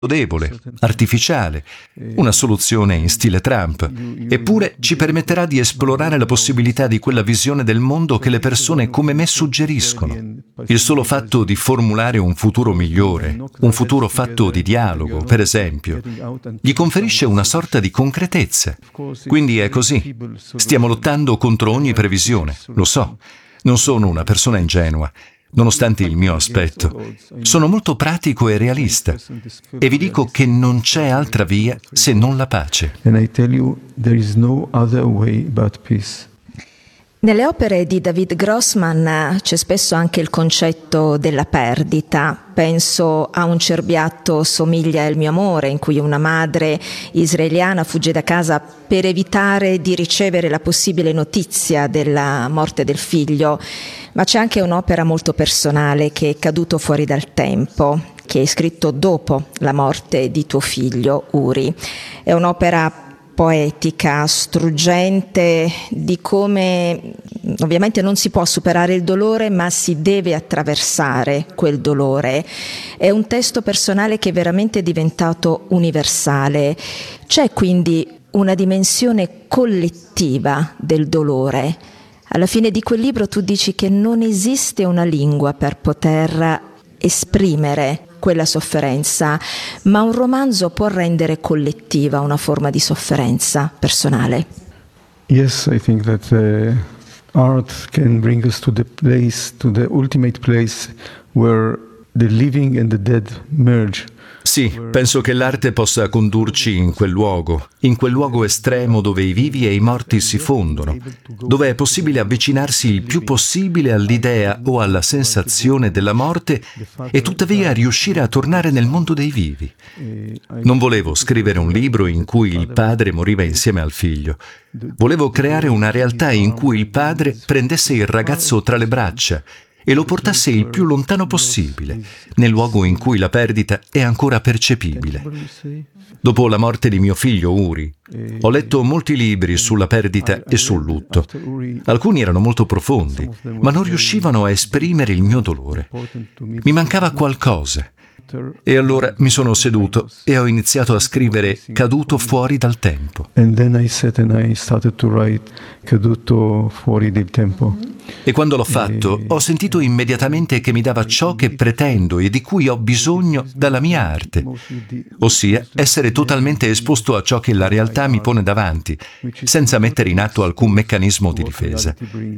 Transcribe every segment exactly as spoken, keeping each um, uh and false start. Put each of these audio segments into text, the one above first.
debole, artificiale, una soluzione in stile Trump, eppure ci permetterà di esplorare la possibilità di quella visione del mondo che le persone come me suggeriscono. Il solo fatto di formulare un futuro migliore, un futuro fatto di dialogo, per esempio, gli conferisce una sorta di concretezza. Quindi è così. Stiamo lottando contro ogni previsione, lo so. Non sono una persona ingenua. Nonostante il mio aspetto, sono molto pratico e realista e vi dico che non c'è altra via se non la pace. And I tell you, there is no other way but peace. Nelle opere di David Grossman c'è spesso anche il concetto della perdita. Penso a Un cerbiatto somiglia il mio amore, in cui una madre israeliana fugge da casa per evitare di ricevere la possibile notizia della morte del figlio. Ma c'è anche un'opera molto personale che è Caduto fuori dal tempo, che hai scritto dopo la morte di tuo figlio Uri. È un'opera poetica, struggente, di come ovviamente non si può superare il dolore, ma si deve attraversare quel dolore. È un testo personale che è veramente diventato universale. C'è quindi una dimensione collettiva del dolore. Alla fine di quel libro tu dici che non esiste una lingua per poter esprimere quella sofferenza, ma un romanzo può rendere collettiva una forma di sofferenza personale. Yes, I think that uh, art can bring us to the place, to the ultimate place where the living and the dead merge. Sì, penso che l'arte possa condurci in quel luogo, in quel luogo estremo dove i vivi e i morti si fondono, dove è possibile avvicinarsi il più possibile all'idea o alla sensazione della morte e tuttavia riuscire a tornare nel mondo dei vivi. Non volevo scrivere un libro in cui il padre moriva insieme al figlio. Volevo creare una realtà in cui il padre prendesse il ragazzo tra le braccia e lo portasse il più lontano possibile, nel luogo in cui la perdita è ancora percepibile. Dopo la morte di mio figlio Uri, ho letto molti libri sulla perdita e sul lutto. Alcuni erano molto profondi, ma non riuscivano a esprimere il mio dolore. Mi mancava qualcosa. E allora mi sono seduto e ho iniziato a scrivere Caduto fuori dal tempo. And then I sat and I started to write Caduto fuori del tempo. E quando l'ho fatto, ho sentito immediatamente che mi dava ciò che pretendo e di cui ho bisogno dalla mia arte, ossia essere totalmente esposto a ciò che la realtà mi pone davanti, senza mettere in atto alcun meccanismo di difesa.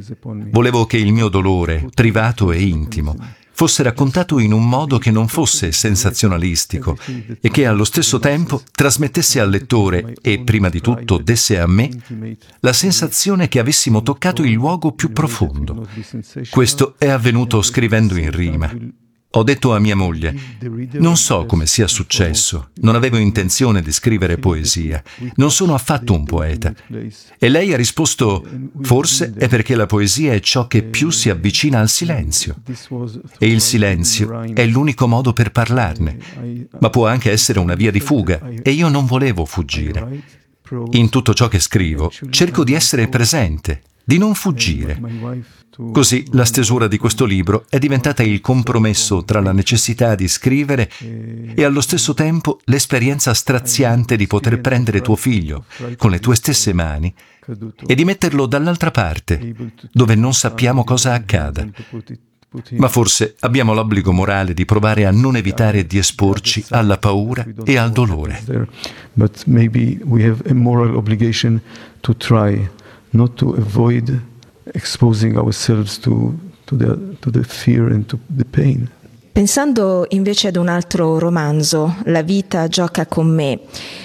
Volevo che il mio dolore, privato e intimo, fosse raccontato in un modo che non fosse sensazionalistico e che allo stesso tempo trasmettesse al lettore e, prima di tutto, desse a me la sensazione che avessimo toccato il luogo più profondo. Questo è avvenuto scrivendo in rima. Ho detto a mia moglie, non so come sia successo, non avevo intenzione di scrivere poesia, non sono affatto un poeta. E lei ha risposto, forse è perché la poesia è ciò che più si avvicina al silenzio. E il silenzio è l'unico modo per parlarne, ma può anche essere una via di fuga, e io non volevo fuggire. In tutto ciò che scrivo, cerco di essere presente, di non fuggire. Così la stesura di questo libro è diventata il compromesso tra la necessità di scrivere e allo stesso tempo l'esperienza straziante di poter prendere tuo figlio con le tue stesse mani e di metterlo dall'altra parte, dove non sappiamo cosa accada. Ma forse abbiamo l'obbligo morale di provare a non evitare di esporci alla paura e al dolore. But maybe we have a moral obligation to try not to avoid exposing ourselves to, to, the, to the fear and to the pain. Pensando invece ad un altro romanzo, La vita gioca con me,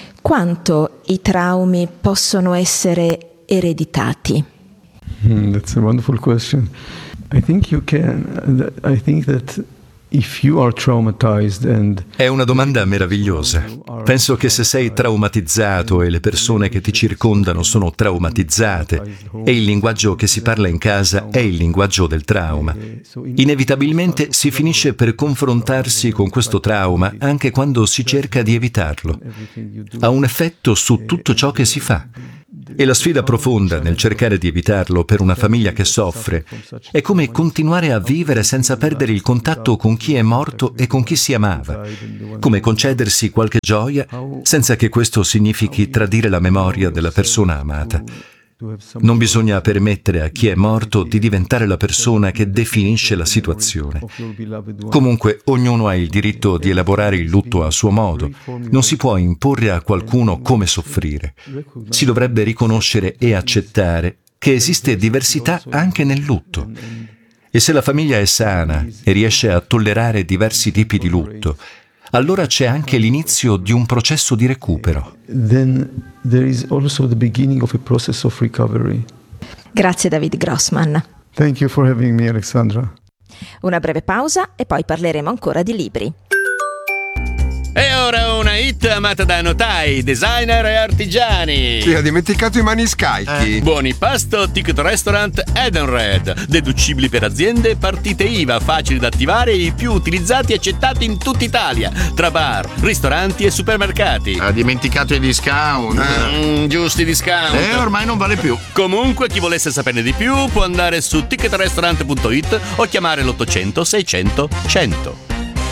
quanto i traumi possono essere ereditati? Hmm, that's a wonderful question. I think you can. I think that if you are traumatized and È una domanda meravigliosa. Penso che se sei traumatizzato e le persone che ti circondano sono traumatizzate e il linguaggio che si parla in casa è il linguaggio del trauma, inevitabilmente si finisce per confrontarsi con questo trauma anche quando si cerca di evitarlo. Ha un effetto su tutto ciò che si fa. E la sfida profonda nel cercare di evitarlo per una famiglia che soffre è come continuare a vivere senza perdere il contatto con chi è morto e con chi si amava, come concedersi qualche gioia senza che questo significhi tradire la memoria della persona amata. Non bisogna permettere a chi è morto di diventare la persona che definisce la situazione. Comunque, ognuno ha il diritto di elaborare il lutto a suo modo. Non si può imporre a qualcuno come soffrire. Si dovrebbe riconoscere e accettare che esiste diversità anche nel lutto. E se la famiglia è sana e riesce a tollerare diversi tipi di lutto, allora c'è anche l'inizio di un processo di recupero. Then there is also the beginning of a process of recovery. Grazie David Grossman. Thank you for having me, Alexandra. Una breve pausa e poi parleremo ancora di libri. E ora una hit amata da notai, designer e artigiani. Sì, ha dimenticato i maniscalchi. Eh. Buoni pasto, ticket restaurant Edenred. Deducibili per aziende, partite I V A, facili da attivare e i più utilizzati e accettati in tutta Italia. Tra bar, ristoranti e supermercati. Ha dimenticato i discount. Mm, giusti discount. Eh, ormai non vale più. Comunque, chi volesse saperne di più può andare su ticket restaurant punto it o chiamare l'ottocento seicento cento.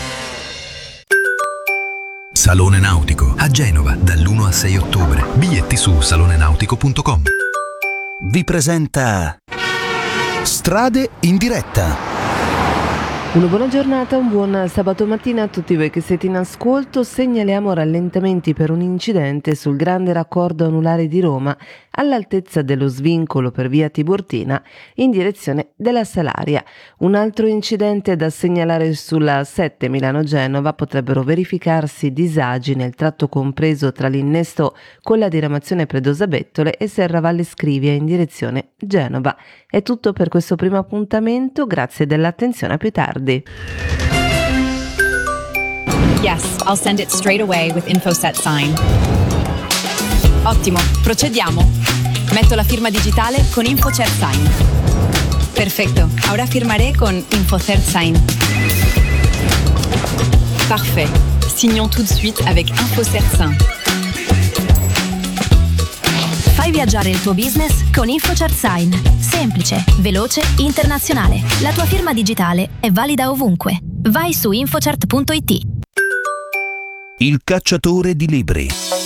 Salone Nautico a Genova dall'uno al sei ottobre. Biglietti su salone nautico punto com. Vi presenta Strade in diretta. Una buona giornata, un buon sabato mattina a tutti voi che siete in ascolto. Segnaliamo rallentamenti per un incidente sul grande raccordo anulare di Roma all'altezza dello svincolo per via Tiburtina in direzione della Salaria. Un altro incidente da segnalare sulla sette Milano-Genova. Potrebbero verificarsi disagi nel tratto compreso tra l'innesto con la diramazione Predosa Bettole e Serravalle Scrivia in direzione Genova. È tutto per questo primo appuntamento, grazie dell'attenzione, a più tardi. Yes, I'll send it straight away with InfoSet Sign. Ottimo, procediamo. Metto la firma digitale con InfoCert Sign. Perfecto, ahora firmaré con InfoCert Sign. Parfait. Signons tout de suite avec InfoCert Sign. Fai viaggiare il tuo business con InfoCert Sign. Semplice, veloce, internazionale. La tua firma digitale è valida ovunque. Vai su infocert punto it. Il cacciatore di libri.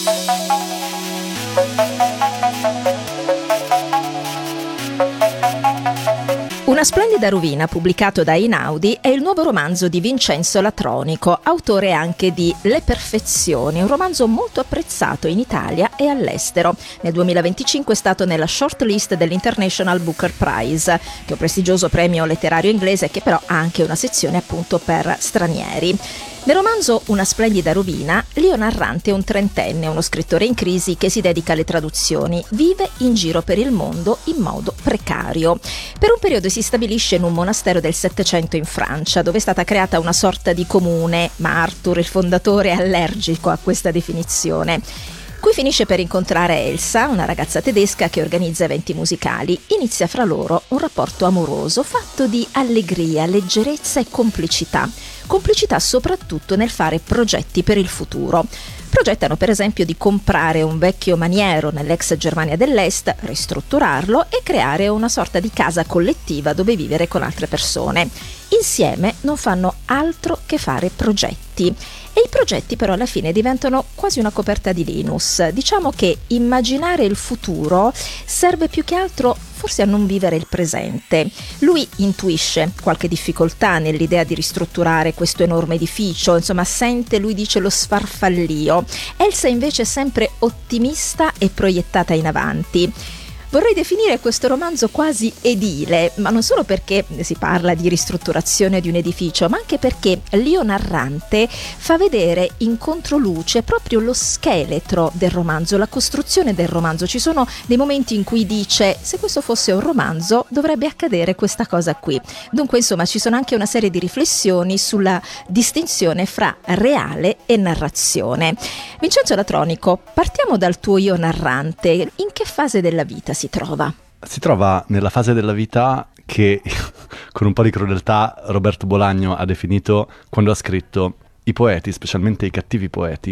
Una splendida rovina, pubblicato da Einaudi, è il nuovo romanzo di Vincenzo Latronico, autore anche di Le Perfezioni, un romanzo molto apprezzato in Italia e all'estero. Nel duemilaventicinque è stato nella shortlist dell'International Booker Prize, che è un prestigioso premio letterario inglese che però ha anche una sezione appunto per stranieri. Nel romanzo Una splendida rovina, Leo Narrante è un trentenne, uno scrittore in crisi che si dedica alle traduzioni. Vive in giro per il mondo in modo precario. Per un periodo si stabilisce in un monastero del Settecento in Francia, dove è stata creata una sorta di comune, ma Arthur, il fondatore, è allergico a questa definizione. Qui finisce per incontrare Elsa, una ragazza tedesca che organizza eventi musicali. Inizia fra loro un rapporto amoroso fatto di allegria, leggerezza e complicità. Complicità soprattutto nel fare progetti per il futuro. Progettano per esempio di comprare un vecchio maniero nell'ex Germania dell'Est, ristrutturarlo e creare una sorta di casa collettiva dove vivere con altre persone. Insieme non fanno altro che fare progetti. E i progetti però alla fine diventano quasi una coperta di Linus. Diciamo che immaginare il futuro serve più che altro forse a non vivere il presente. Lui intuisce qualche difficoltà nell'idea di ristrutturare questo enorme edificio, insomma sente, lui dice, lo sfarfallio. Elsa invece è sempre ottimista e proiettata in avanti. Vorrei definire questo romanzo quasi edile, ma non solo perché si parla di ristrutturazione di un edificio, ma anche perché Leo Narrante fa vedere in controluce proprio lo scheletro del romanzo, la costruzione del romanzo. Ci sono dei momenti in cui dice: se questo fosse un romanzo dovrebbe accadere questa cosa qui. Dunque, insomma, ci sono anche una serie di riflessioni sulla distinzione fra reale e narrazione. Vincenzo Latronico, partiamo dal tuo io narrante. In che fase della vita si trova? Si trova nella fase della vita che, con un po' di crudeltà, Roberto Bolaño ha definito quando ha scritto: i poeti, specialmente i cattivi poeti,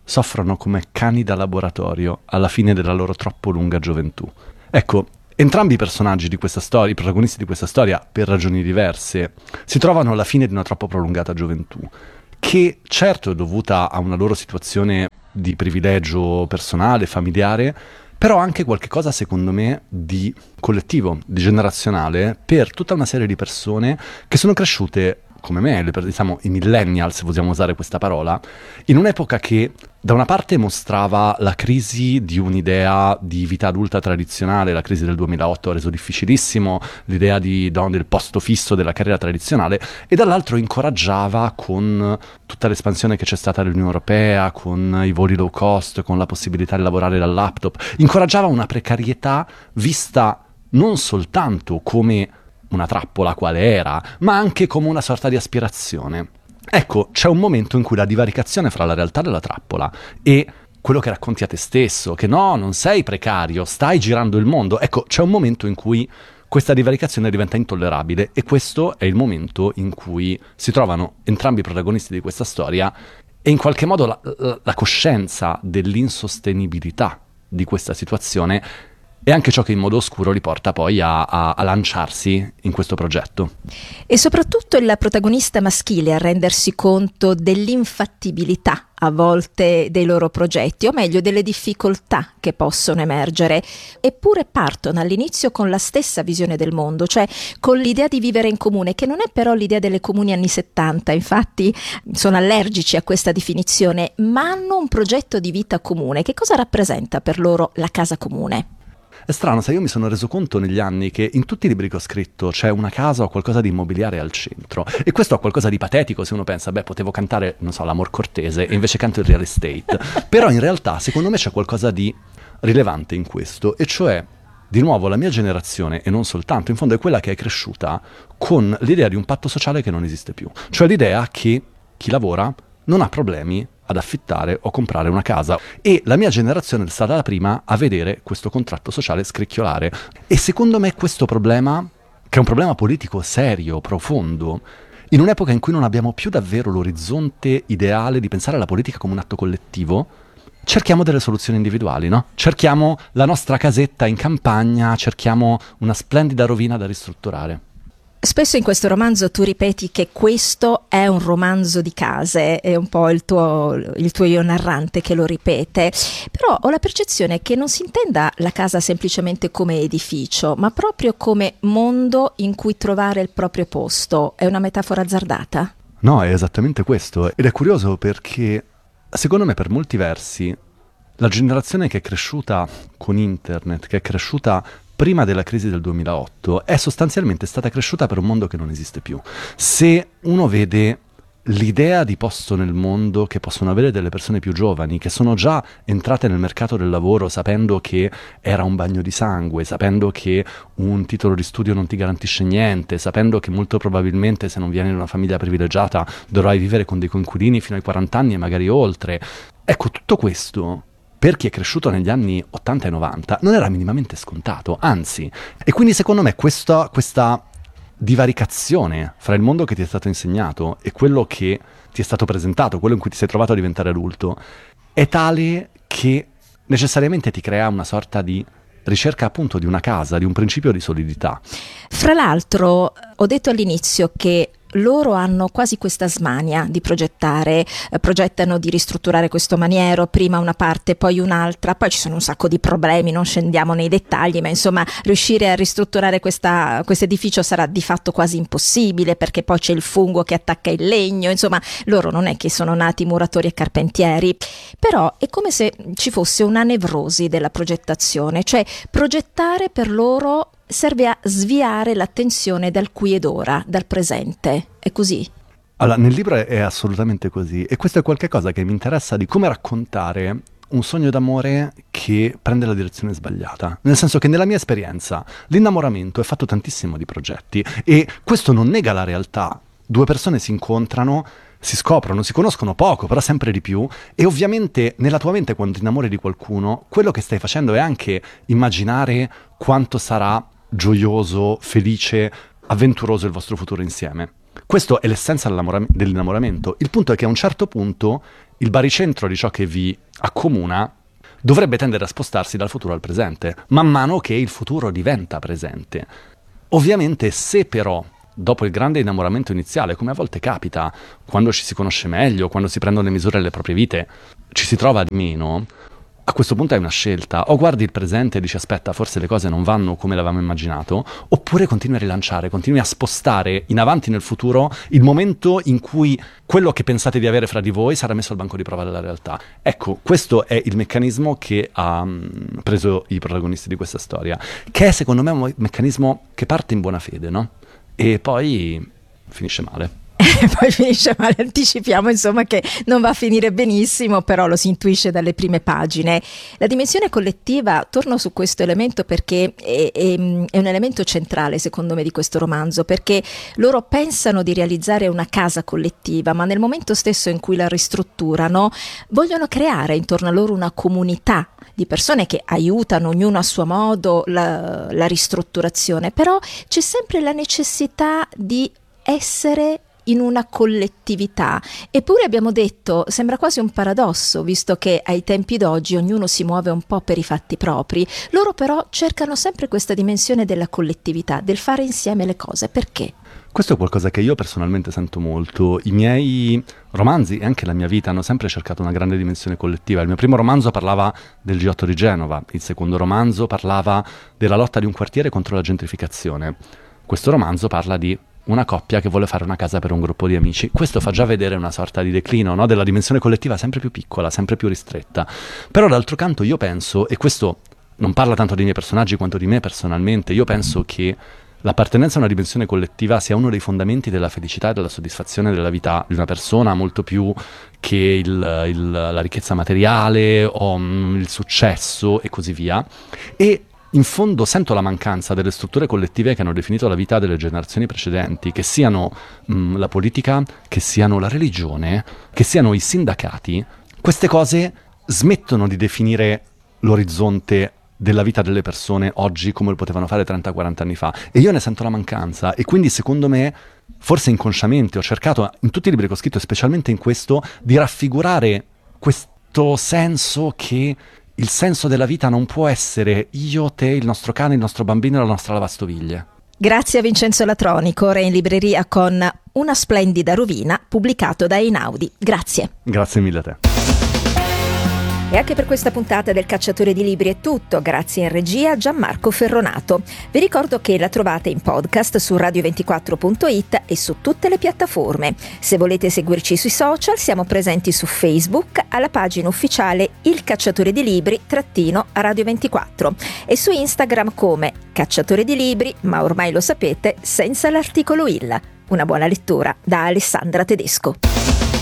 soffrono come cani da laboratorio alla fine della loro troppo lunga gioventù. Ecco, entrambi i personaggi di questa storia, i protagonisti di questa storia, per ragioni diverse, si trovano alla fine di una troppo prolungata gioventù, che certo è dovuta a una loro situazione di privilegio personale, familiare, però anche qualche cosa, secondo me, di collettivo, di generazionale, per tutta una serie di persone che sono cresciute come me, le, diciamo i millennial, se vogliamo usare questa parola, in un'epoca che da una parte mostrava la crisi di un'idea di vita adulta tradizionale. La crisi del duemilaotto ha reso difficilissimo l'idea di, no, del posto fisso della carriera tradizionale, e dall'altro incoraggiava, con tutta l'espansione che c'è stata nell'Unione Europea, con i voli low cost, con la possibilità di lavorare dal laptop, incoraggiava una precarietà vista non soltanto come una trappola quale era, ma anche come una sorta di aspirazione. Ecco, c'è un momento in cui la divaricazione fra la realtà della trappola e quello che racconti a te stesso, che no, non sei precario, stai girando il mondo, ecco, c'è un momento in cui questa divaricazione diventa intollerabile, e questo è il momento in cui si trovano entrambi i protagonisti di questa storia, e in qualche modo la, la, la coscienza dell'insostenibilità di questa situazione è anche ciò che in modo oscuro li porta poi a, a, a lanciarsi in questo progetto. E soprattutto il protagonista maschile a rendersi conto dell'infattibilità a volte dei loro progetti, o meglio delle difficoltà che possono emergere, eppure partono all'inizio con la stessa visione del mondo, cioè con l'idea di vivere in comune, che non è però l'idea delle comuni anni settanta, infatti sono allergici a questa definizione, ma hanno un progetto di vita comune. Che cosa rappresenta per loro la casa comune? È strano, sai, io mi sono reso conto negli anni che in tutti i libri che ho scritto c'è una casa o qualcosa di immobiliare al centro, e questo ha qualcosa di patetico se uno pensa, beh, potevo cantare, non so, l'amor cortese e invece canto il real estate, però in realtà secondo me c'è qualcosa di rilevante in questo, e cioè, di nuovo, la mia generazione, e non soltanto, in fondo è quella che è cresciuta con l'idea di un patto sociale che non esiste più, cioè l'idea che chi lavora non ha problemi ad affittare o comprare una casa, e la mia generazione è stata la prima a vedere questo contratto sociale scricchiolare. E secondo me questo problema, che è un problema politico serio, profondo, in un'epoca in cui non abbiamo più davvero l'orizzonte ideale di pensare alla politica come un atto collettivo, cerchiamo delle soluzioni individuali, no? Cerchiamo la nostra casetta in campagna, cerchiamo una splendida rovina da ristrutturare. Spesso in questo romanzo tu ripeti che questo è un romanzo di case, è un po' il tuo, il tuo io narrante che lo ripete, però ho la percezione che non si intenda la casa semplicemente come edificio, ma proprio come mondo in cui trovare il proprio posto. È una metafora azzardata? No, è esattamente questo, ed è curioso perché secondo me per molti versi la generazione che è cresciuta con internet, che è cresciuta prima della crisi del duemilaotto, è sostanzialmente stata cresciuta per un mondo che non esiste più. Se uno vede l'idea di posto nel mondo che possono avere delle persone più giovani, che sono già entrate nel mercato del lavoro sapendo che era un bagno di sangue, sapendo che un titolo di studio non ti garantisce niente, sapendo che molto probabilmente se non vieni da una famiglia privilegiata dovrai vivere con dei coinquilini fino ai quaranta anni e magari oltre. Ecco, tutto questo, per chi è cresciuto negli anni ottanta e novanta, non era minimamente scontato, anzi. E quindi secondo me questa, questa divaricazione fra il mondo che ti è stato insegnato e quello che ti è stato presentato, quello in cui ti sei trovato a diventare adulto, è tale che necessariamente ti crea una sorta di ricerca appunto di una casa, di un principio di solidità. Fra l'altro, ho detto all'inizio che loro hanno quasi questa smania di progettare, eh, progettano di ristrutturare questo maniero, prima una parte, poi un'altra, poi ci sono un sacco di problemi, non scendiamo nei dettagli, ma insomma riuscire a ristrutturare questo edificio sarà di fatto quasi impossibile, perché poi c'è il fungo che attacca il legno, insomma loro non è che sono nati muratori e carpentieri, però è come se ci fosse una nevrosi della progettazione, cioè progettare per loro serve a sviare l'attenzione dal qui ed ora, dal presente. È così? Allora, nel libro è, è assolutamente così, e questo è qualcosa che mi interessa di come raccontare un sogno d'amore che prende la direzione sbagliata. Nel senso che nella mia esperienza l'innamoramento è fatto tantissimo di progetti, e questo non nega la realtà. Due persone si incontrano, si scoprono, si conoscono poco, però sempre di più, e ovviamente nella tua mente quando ti innamori di qualcuno, quello che stai facendo è anche immaginare quanto sarà gioioso, felice, avventuroso il vostro futuro insieme. Questo è l'essenza dell'innamoramento. Il punto è che a un certo punto il baricentro di ciò che vi accomuna dovrebbe tendere a spostarsi dal futuro al presente, man mano che il futuro diventa presente. Ovviamente, se però dopo il grande innamoramento iniziale, come a volte capita, quando ci si conosce meglio, quando si prendono le misure delle proprie vite, ci si trova di meno, a questo punto è una scelta. O guardi il presente e dici aspetta, forse le cose non vanno come l'avevamo immaginato, oppure continui a rilanciare, continui a spostare in avanti nel futuro il momento in cui quello che pensate di avere fra di voi sarà messo al banco di prova della realtà. Ecco, questo è il meccanismo che ha mh, preso i protagonisti di questa storia, che è secondo me un meccanismo che parte in buona fede, no? E poi finisce male. Poi finisce male, anticipiamo insomma che non va a finire benissimo, però lo si intuisce dalle prime pagine. La dimensione collettiva, torno su questo elemento perché è, è, è un elemento centrale secondo me di questo romanzo, perché loro pensano di realizzare una casa collettiva, ma nel momento stesso in cui la ristrutturano vogliono creare intorno a loro una comunità di persone che aiutano ognuno a suo modo la, la ristrutturazione, però c'è sempre la necessità di essere in una collettività. Eppure abbiamo detto, sembra quasi un paradosso, visto che ai tempi d'oggi ognuno si muove un po' per i fatti propri, loro però cercano sempre questa dimensione della collettività, del fare insieme le cose. Perché? Questo è qualcosa che io personalmente sento molto. I miei romanzi e anche la mia vita hanno sempre cercato una grande dimensione collettiva. Il mio primo romanzo parlava del G otto di Genova, il secondo romanzo parlava della lotta di un quartiere contro la gentrificazione. Questo romanzo parla di una coppia che vuole fare una casa per un gruppo di amici. Questo fa già vedere una sorta di declino, no? Della dimensione collettiva sempre più piccola, sempre più ristretta. Però d'altro canto io penso, e questo non parla tanto dei miei personaggi quanto di me personalmente, io penso che l'appartenenza a una dimensione collettiva sia uno dei fondamenti della felicità e della soddisfazione della vita di una persona, molto più che il, il, la ricchezza materiale o mm, il successo e così via. E in fondo sento la mancanza delle strutture collettive che hanno definito la vita delle generazioni precedenti, che siano mh, la politica, che siano la religione, che siano i sindacati. Queste cose smettono di definire l'orizzonte della vita delle persone oggi come lo potevano fare trenta quaranta anni fa, e io ne sento la mancanza. E quindi secondo me, forse inconsciamente, ho cercato in tutti i libri che ho scritto, e specialmente in questo, di raffigurare questo senso che il senso della vita non può essere io, te, il nostro cane, il nostro bambino e la nostra lavastoviglie. Grazie a Vincenzo Latronico, ora in libreria con Una splendida rovina, pubblicato da Einaudi. Grazie. Grazie mille a te. E anche per questa puntata del Cacciatore di Libri è tutto, grazie in regia Gianmarco Ferronato. Vi ricordo che la trovate in podcast su radio ventiquattro punto it e su tutte le piattaforme. Se volete seguirci sui social, siamo presenti su Facebook alla pagina ufficiale Il Cacciatore di Libri trattino Radio ventiquattro e su Instagram come Cacciatore di Libri, ma ormai lo sapete, senza l'articolo il. Una buona lettura da Alessandra Tedesco.